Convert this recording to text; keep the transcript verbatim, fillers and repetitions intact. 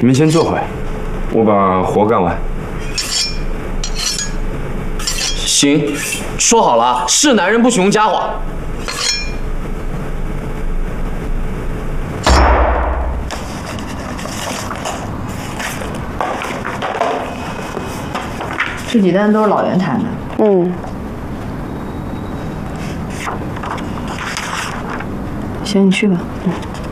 你们先坐会，我把活干完。 行，说好了，是男人不许用家伙。 这几单都是老袁谈的。 嗯。 行，你去吧。 嗯。